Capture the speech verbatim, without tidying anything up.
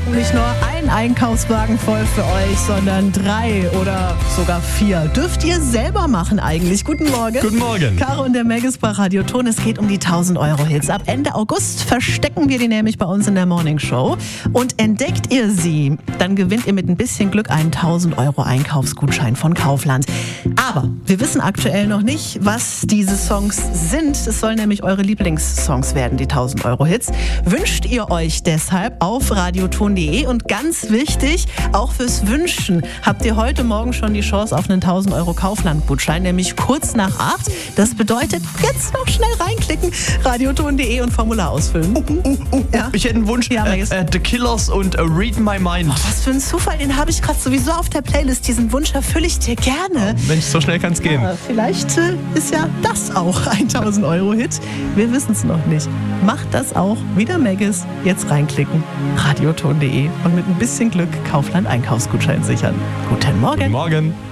Nicht nur ein Einkaufswagen voll für euch, sondern drei oder sogar vier. Dürft ihr selber machen eigentlich. Guten Morgen. Guten Morgen. Caro und der Megas bei Radioton. Es geht um die tausend Euro Hits. Ab Ende August verstecken wir die nämlich bei uns in der Morning Show. Und entdeckt ihr sie, dann gewinnt ihr mit ein bisschen Glück einen tausend Euro Einkaufsgutschein von Kaufland. Aber wir wissen aktuell noch nicht, was diese Songs sind. Es sollen nämlich eure Lieblingssongs werden, die tausend Euro Hits. Wünscht ihr euch deshalb auf radioton punkt de und ganz wichtig, auch fürs Wünschen habt ihr heute Morgen schon die Chance auf einen tausend Euro Kaufland-Gutschein, nämlich kurz nach acht. Das bedeutet, jetzt noch schnell reinklicken, radioton punkt de und Formular ausfüllen. Oh, oh, oh, Ja? Ich hätte einen Wunsch. Ja, äh, äh, The Killers und äh, Read My Mind. Oh, was für ein Zufall, den habe ich gerade sowieso auf der Playlist. Diesen Wunsch erfülle ich dir gerne. Mensch, so schnell kann's gehen. Ja, vielleicht äh, ist ja das auch ein tausend Euro Hit. Wir wissen es noch nicht. Macht das auch, wie der Megas. Jetzt reinklicken, radioton punkt de und mit ein bisschen Glück Kaufland Einkaufsgutschein sichern. Guten Morgen. Guten Morgen.